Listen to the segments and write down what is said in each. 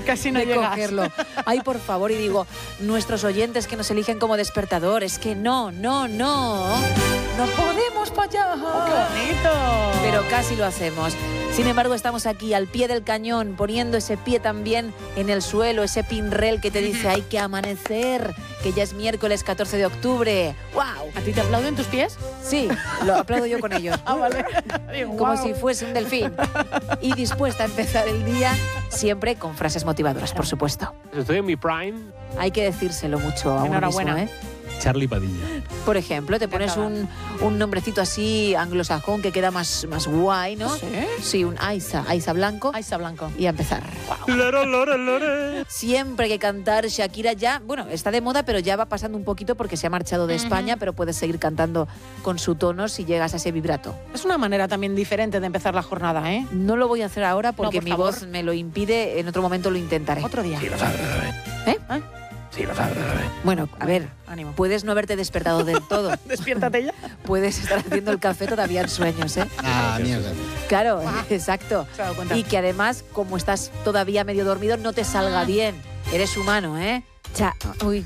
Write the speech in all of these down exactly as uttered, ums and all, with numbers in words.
Casi no de llegas. cogerlo. Ay, por favor, y digo, nuestros oyentes que nos eligen como despertador, es que no, no, no, no podemos fallar. Oh, ¡qué bonito! Pero casi lo hacemos. Sin embargo, estamos aquí al pie del cañón, poniendo ese pie también en el suelo, ese pinrel que te dice hay que amanecer, que ya es miércoles catorce de octubre. ¡Wow! ¿A ti te aplauden tus pies? Sí, lo aplaudo yo con ellos. Ah, vale. Digo, Como wow. si fuese un delfín. Y dispuesta a empezar el día, siempre con frases motivadoras, por supuesto. Estoy en mi prime. Hay que decírselo mucho a uno mismo, Enhorabuena. ¿eh? Charlie Padilla. Por ejemplo, te pones un, un nombrecito así anglosajón que queda más, más guay, ¿no? ¿Sí? Sí, un Aiza, Aiza Blanco. Aiza Blanco. Y a empezar. Lore, lore, lore. Siempre hay que cantar Shakira ya, bueno, está de moda, pero ya va pasando un poquito porque se ha marchado de Ujú. España, pero puedes seguir cantando con su tono si llegas a ese vibrato. Es una manera también diferente de empezar la jornada, ¿eh? No lo voy a hacer ahora porque por mi favor. voz me lo impide, en otro momento lo intentaré. Otro día. Sí, lo sabes, lo sabes. ¿Eh? ¿Eh? Sí, lo sabes, lo sabes. Bueno, a ver, Ánimo. puedes no haberte despertado del todo. Despiértate ya. Puedes estar haciendo el café todavía en sueños, ¿eh? Ah, mierda. Claro, exacto. Se ha dado cuenta. Y que además, como estás todavía medio dormido, no te salga bien. Eres humano, ¿eh? Cha Uy.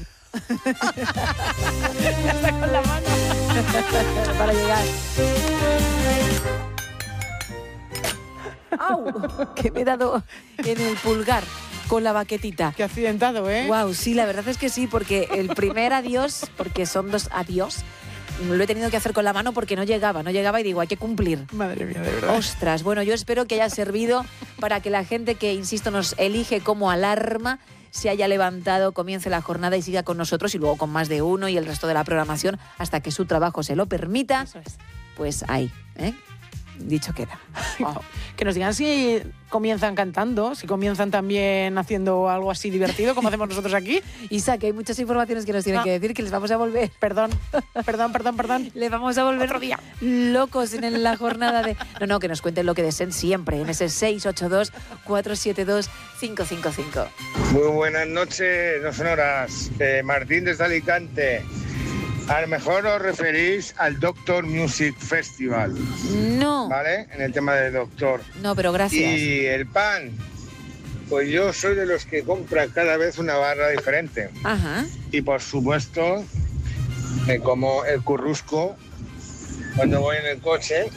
Ya está con la mano. Para llegar. ¡Au! Que me he dado en el pulgar con la baquetita. Qué accidentado, ¿eh? Wow, sí, la verdad es que sí, porque el primer adiós, porque son dos adiós, lo he tenido que hacer con la mano porque no llegaba, no llegaba y digo, hay que cumplir. Madre mía, de verdad. Ostras, bueno, yo espero que haya servido para que la gente que, insisto, nos elige como alarma se haya levantado, comience la jornada y siga con nosotros y luego con más de uno y el resto de la programación hasta que su trabajo se lo permita. Eso es. Pues ahí, ¿eh? Dicho queda. Oh. Que nos digan si comienzan cantando, si comienzan también haciendo algo así divertido, como hacemos nosotros aquí. Isa, que hay muchas informaciones que nos tienen Ah. que decir, que les vamos a volver, Perdón, perdón, perdón, perdón. les vamos a volver Otro día. locos en la jornada de... No, no, que nos cuenten lo que deseen siempre, en ese seis ocho dos, cuatro siete dos, cinco cinco cinco. Muy buenas noches, no son horas. Eh, Martín desde Alicante. A lo mejor os referís al Doctor Music Festival, No, ¿vale? En el tema de Doctor. no, pero gracias. Y el pan, pues yo soy de los que compran cada vez una barra diferente. Ajá. Y por supuesto, me como el currusco cuando voy en el coche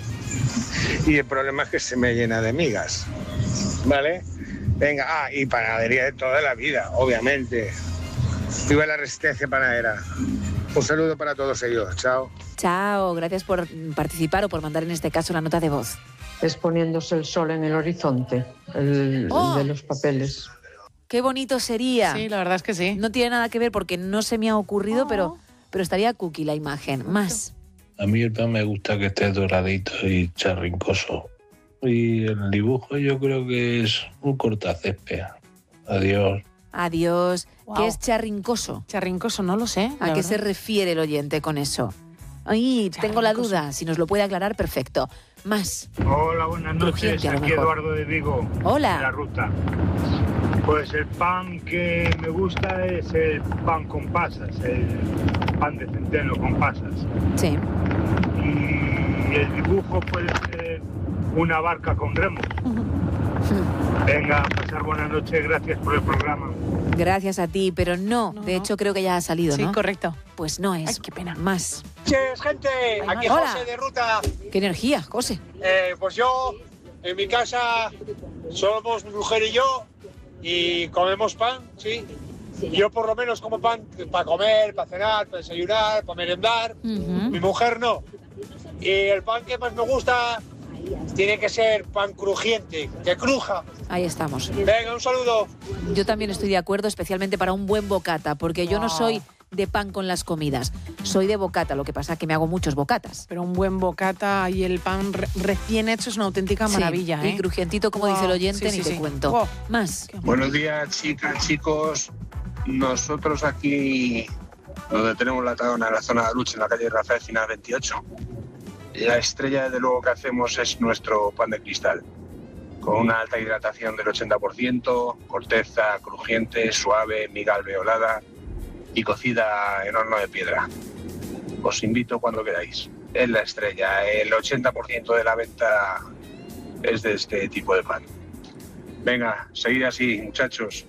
y el problema es que se me llena de migas, ¿vale? Venga, ah, y panadería de toda la vida, obviamente. Viva la resistencia panadera. Un saludo para todos ellos, chao. Chao, gracias por participar o por mandar en este caso la nota de voz. Es poniéndose el sol en el horizonte, el, Oh. el de los papeles. Qué bonito sería. Sí, la verdad es que sí. No tiene nada que ver porque no se me ha ocurrido, Oh. pero, pero estaría cookie la imagen. Más. A mí el pan me gusta que esté doradito y charrincoso. Y el dibujo yo creo que es un cortacésped. Adiós. Adiós. Wow. ¿Qué es charrincoso? Charrincoso, no lo sé. ¿A la qué verdad. se refiere el oyente con eso? Ay, tengo la Charrincoso. duda. Si nos lo puede aclarar, perfecto. Más. Hola, buenas noches. Crujiente, a lo Aquí mejor. Eduardo de Vigo, Hola. de la ruta. Pues el pan que me gusta es el pan con pasas, el pan de centeno con pasas. Sí. Y el dibujo puede ser una barca con remos. Venga, pasar buenas noches, gracias por el programa. Gracias a ti, pero no. No, de no. hecho, creo que ya ha salido, Sí, ¿no? correcto. Pues no es. Ay, qué pena. Más. Noches, gente, aquí Hola. José de Ruta. Qué energía, José. Eh, pues yo, en mi casa, somos mi mujer y yo, y comemos pan, sí. Yo por lo menos como pan para comer, para cenar, para desayunar, para merendar. Ujú. Mi mujer no. Y el pan que más me gusta tiene que ser pan crujiente, que cruja. Ahí estamos. Venga, un saludo. Yo también estoy de acuerdo, especialmente para un buen bocata, porque yo no Wow. soy de pan con las comidas, soy de bocata, lo que pasa es que me hago muchos bocatas. Pero un buen bocata y el pan re- recién hecho es una auténtica maravilla, Sí, ¿eh? y crujientito, como Wow, dice el oyente, sí, ni sí, te sí. cuento. Wow. Más. Buenos días, chicas, chicos. Nosotros aquí, donde tenemos la taona, en la zona de lucha, en la calle Rafael Final veintiocho, la estrella, desde luego, que hacemos es nuestro pan de cristal, con una alta hidratación del ochenta por ciento, corteza crujiente, suave, miga alveolada y cocida en horno de piedra. Os invito cuando queráis. Es la estrella. El ochenta por ciento de la venta es de este tipo de pan. Venga, seguid así, muchachos.